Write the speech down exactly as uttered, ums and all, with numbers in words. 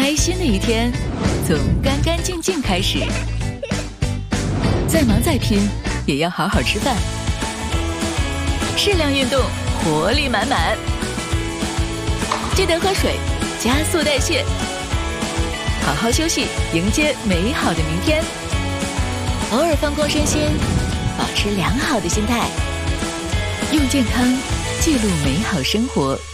开心的一天从干干净净开始。再忙再拼，也要好好吃饭，适量运动，活力满满。记得喝水，加速代谢。好好休息，迎接美好的明天。偶尔放空身心，保持良好的心态，用健康记录美好生活。